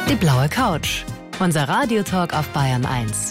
Die blaue Couch. Unser Radiotalk auf Bayern 1.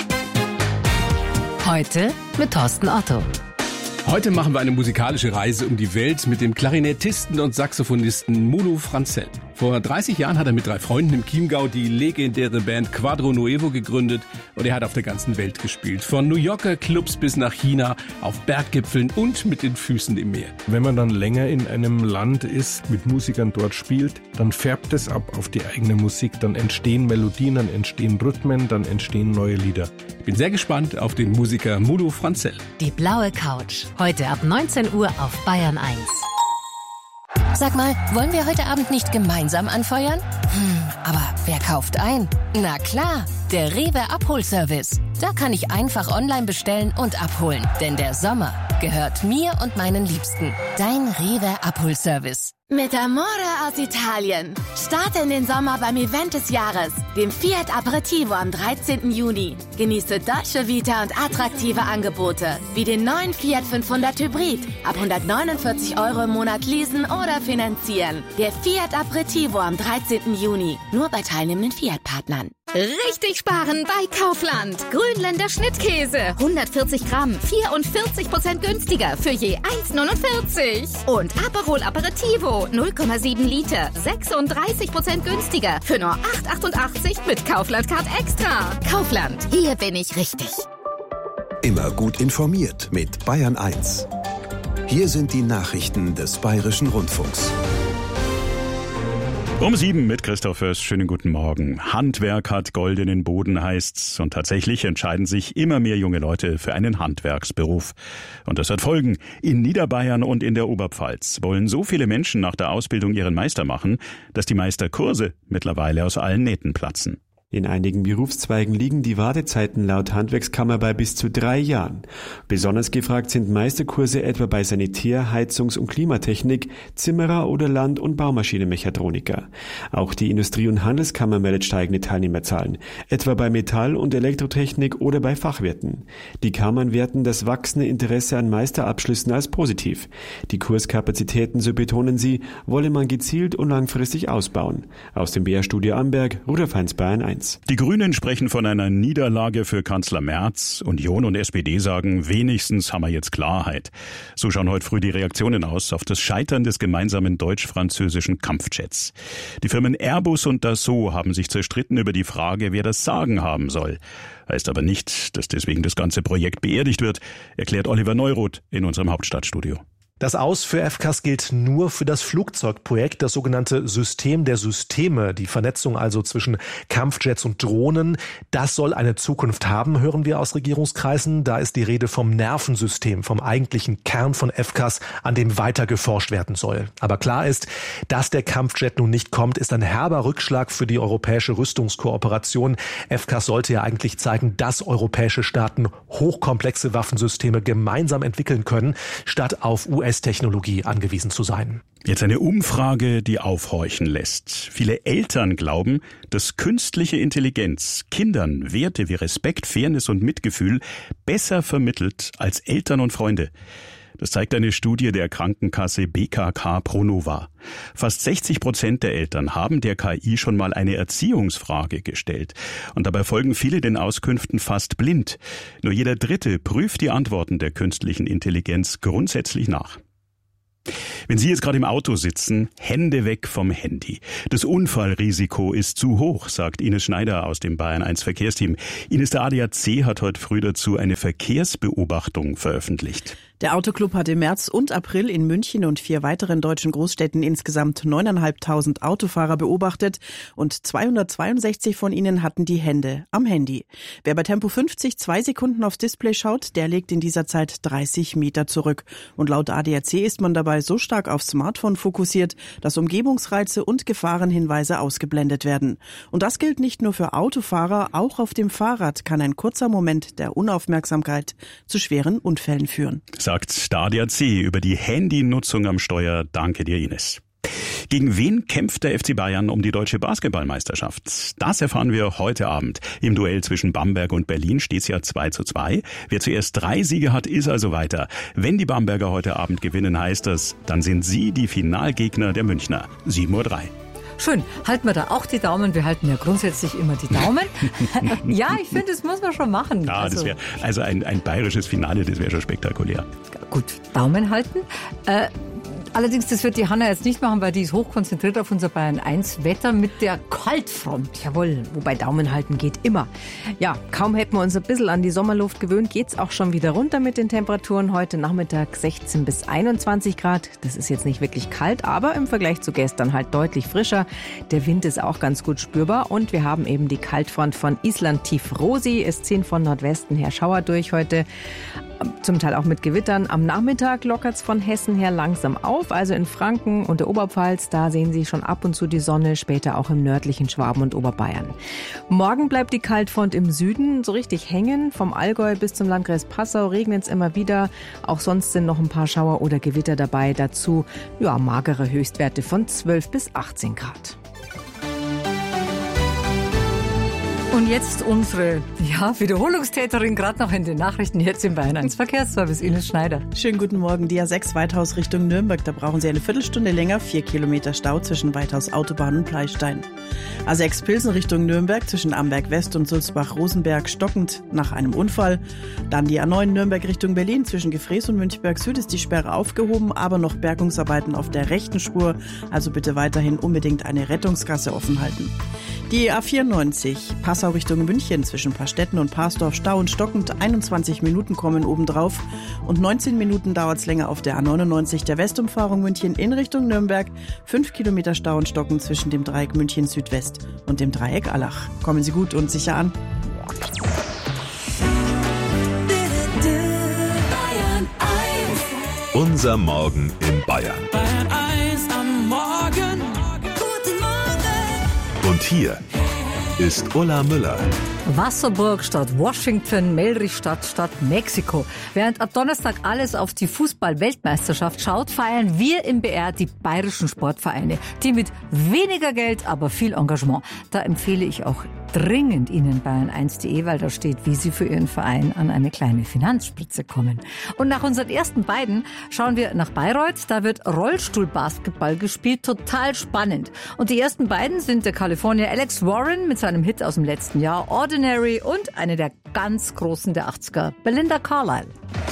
Heute mit Thorsten Otto. Heute machen wir eine musikalische Reise um die Welt mit dem Klarinettisten und Saxophonisten Mulu Franzell. Vor 30 Jahren hat er mit 3 Freunden im Chiemgau die legendäre Band Quadro Nuevo gegründet und er hat auf der ganzen Welt gespielt. Von New Yorker Clubs bis nach China, auf Berggipfeln und mit den Füßen im Meer. Wenn man dann länger in einem Land ist, mit Musikern dort spielt, dann färbt es ab auf die eigene Musik. Dann entstehen Melodien, dann entstehen Rhythmen, dann entstehen neue Lieder. Ich bin sehr gespannt auf den Musiker Mulu Franzell. Die blaue Couch. Heute ab 19 Uhr auf Bayern 1. Sag mal, wollen wir heute Abend nicht gemeinsam anfeuern? Aber wer kauft ein? Na klar, der Rewe Abholservice. Da kann ich einfach online bestellen und abholen. Denn der Sommer gehört mir und meinen Liebsten. Dein Rewe Abholservice. Mit Amore aus Italien. Starte in den Sommer beim Event des Jahres, dem Fiat Aperitivo am 13. Juni. Genieße Dolce Vita und attraktive Angebote, wie den neuen Fiat 500 Hybrid. Ab 149 € im Monat leasen oder finanzieren. Der Fiat Aperitivo am 13. Juni. Nur bei teilnehmenden Fiat-Partnern. Richtig sparen bei Kaufland. Grünländer Schnittkäse. 140 Gramm, 44% günstiger für je 1,49. Und Aperol Aperitivo, 0,7 Liter, 36% günstiger für nur 8,88 mit Kaufland Card Extra. Kaufland, hier bin ich richtig. Immer gut informiert mit Bayern 1. Hier sind die Nachrichten des Bayerischen Rundfunks. Um 7 mit Christoph Fürst. Schönen guten Morgen. Handwerk hat goldenen Boden, heißt's. Und tatsächlich entscheiden sich immer mehr junge Leute für einen Handwerksberuf. Und das hat Folgen. In Niederbayern und in der Oberpfalz wollen so viele Menschen nach der Ausbildung ihren Meister machen, dass die Meisterkurse mittlerweile aus allen Nähten platzen. In einigen Berufszweigen liegen die Wartezeiten laut Handwerkskammer bei bis zu 3 Jahren. Besonders gefragt sind Meisterkurse etwa bei Sanitär-, Heizungs- und Klimatechnik, Zimmerer oder Land- und Baumaschinenmechatroniker. Auch die Industrie- und Handelskammer meldet steigende Teilnehmerzahlen, etwa bei Metall- und Elektrotechnik oder bei Fachwirten. Die Kammern werten das wachsende Interesse an Meisterabschlüssen als positiv. Die Kurskapazitäten, so betonen sie, wolle man gezielt und langfristig ausbauen. Aus dem BR-Studio Amberg, Rudolf Heinz, Bayern 1. Die Grünen sprechen von einer Niederlage für Kanzler Merz. Union und SPD sagen, wenigstens haben wir jetzt Klarheit. So schauen heute früh die Reaktionen aus auf das Scheitern des gemeinsamen deutsch-französischen Kampfjets. Die Firmen Airbus und Dassault haben sich zerstritten über die Frage, wer das Sagen haben soll. Heißt aber nicht, dass deswegen das ganze Projekt beerdigt wird, erklärt Oliver Neuroth in unserem Hauptstadtstudio. Das Aus für FCAS gilt nur für das Flugzeugprojekt, das sogenannte System der Systeme, die Vernetzung also zwischen Kampfjets und Drohnen. Das soll eine Zukunft haben, hören wir aus Regierungskreisen. Da ist die Rede vom Nervensystem, vom eigentlichen Kern von FCAS, an dem weiter geforscht werden soll. Aber klar ist, dass der Kampfjet nun nicht kommt, ist ein herber Rückschlag für die europäische Rüstungskooperation. FCAS sollte ja eigentlich zeigen, dass europäische Staaten hochkomplexe Waffensysteme gemeinsam entwickeln können, statt auf US-Technologie angewiesen zu sein. Jetzt eine Umfrage, die aufhorchen lässt. Viele Eltern glauben, dass künstliche Intelligenz Kindern Werte wie Respekt, Fairness und Mitgefühl besser vermittelt als Eltern und Freunde. Das zeigt eine Studie der Krankenkasse BKK Pronova. Fast 60% der Eltern haben der KI schon mal eine Erziehungsfrage gestellt. Und dabei folgen viele den Auskünften fast blind. Nur jeder Dritte prüft die Antworten der künstlichen Intelligenz grundsätzlich nach. Wenn Sie jetzt gerade im Auto sitzen, Hände weg vom Handy. Das Unfallrisiko ist zu hoch, sagt Ines Schneider aus dem Bayern 1 Verkehrsteam. Ines, der ADAC hat heute früh dazu eine Verkehrsbeobachtung veröffentlicht. Der Autoclub hat im März und April in München und 4 weiteren deutschen Großstädten insgesamt 9.500 Autofahrer beobachtet und 262 von ihnen hatten die Hände am Handy. Wer bei Tempo 50 2 Sekunden aufs Display schaut, der legt in dieser Zeit 30 Meter zurück. Und laut ADAC ist man dabei so stark aufs Smartphone fokussiert, dass Umgebungsreize und Gefahrenhinweise ausgeblendet werden. Und das gilt nicht nur für Autofahrer, auch auf dem Fahrrad kann ein kurzer Moment der Unaufmerksamkeit zu schweren Unfällen führen. Sagt der ADAC über die Handynutzung am Steuer. Danke dir, Ines. Gegen wen kämpft der FC Bayern um die deutsche Basketballmeisterschaft? Das erfahren wir heute Abend. Im Duell zwischen Bamberg und Berlin steht es ja 2:2. Wer zuerst 3 Siege hat, ist also weiter. Wenn die Bamberger heute Abend gewinnen, heißt das, dann sind sie die Finalgegner der Münchner. 7:03 Uhr. schön. Halten wir da auch die Daumen. Wir halten ja grundsätzlich immer die Daumen. Ja, ich finde, das muss man schon machen. Ja, das wäre also ein bayerisches Finale, das wäre schon spektakulär. Gut, Daumen halten. Allerdings, das wird die Hanna jetzt nicht machen, weil die ist hochkonzentriert auf unser Bayern 1 Wetter mit der Kaltfront. Jawohl, wobei Daumen halten geht immer. Ja, kaum hätten wir uns ein bisschen an die Sommerluft gewöhnt, geht's auch schon wieder runter mit den Temperaturen. Heute Nachmittag 16 bis 21 Grad. Das ist jetzt nicht wirklich kalt, aber im Vergleich zu gestern halt deutlich frischer. Der Wind ist auch ganz gut spürbar und wir haben eben die Kaltfront von Island tief Rosi. Es ziehen von Nordwesten her Schauer durch heute. Zum Teil auch mit Gewittern. Am Nachmittag lockert's von Hessen her langsam auf. Also in Franken und der Oberpfalz, da sehen Sie schon ab und zu die Sonne, später auch im nördlichen Schwaben und Oberbayern. Morgen bleibt die Kaltfront im Süden so richtig hängen. Vom Allgäu bis zum Landkreis Passau regnet's immer wieder. Auch sonst sind noch ein paar Schauer oder Gewitter dabei. Dazu magere Höchstwerte von 12 bis 18 Grad. Und jetzt unsere Wiederholungstäterin, gerade noch in den Nachrichten, jetzt im Bayern 1 Verkehrsservice, Ines Schneider. Schönen guten Morgen. Die A6 Weithaus Richtung Nürnberg, da brauchen Sie eine Viertelstunde länger, 4 Kilometer Stau zwischen Weithaus Autobahn und Pleistein. A6 Pilsen Richtung Nürnberg zwischen Amberg West und Sulzbach-Rosenberg stockend nach einem Unfall. Dann die A9 Nürnberg Richtung Berlin zwischen Gefrees und Münchberg Süd ist die Sperre aufgehoben, aber noch Bergungsarbeiten auf der rechten Spur. Also bitte weiterhin unbedingt eine Rettungsgasse offen halten. Die A94 Passau Richtung München zwischen Paarstetten und Parsdorf Stau und stockend. 21 Minuten kommen obendrauf und 19 Minuten dauert es länger auf der A99 der Westumfahrung München in Richtung Nürnberg. 5 Kilometer Stau und stockend zwischen dem Dreieck München Südwest und dem Dreieck Allach. Kommen Sie gut und sicher an. Unser Morgen in Bayern. Bayern 1 am Morgen. Guten Morgen. Und hier ist Ulla Müller. Wasserburg statt Washington, Melrichstadt statt Mexiko. Während ab Donnerstag alles auf die Fußball-Weltmeisterschaft schaut, feiern wir im BR die bayerischen Sportvereine. Die mit weniger Geld, aber viel Engagement. Da empfehle ich auch dringend Ihnen Bayern1.de, weil da steht, wie Sie für Ihren Verein an eine kleine Finanzspritze kommen. Und nach unseren ersten beiden schauen wir nach Bayreuth. Da wird Rollstuhlbasketball gespielt. Total spannend. Und die ersten beiden sind der Kalifornier Alex Warren mit seinem Hit aus dem letzten Jahr, Ordinary, und eine der ganz Großen der 80er, Belinda Carlisle.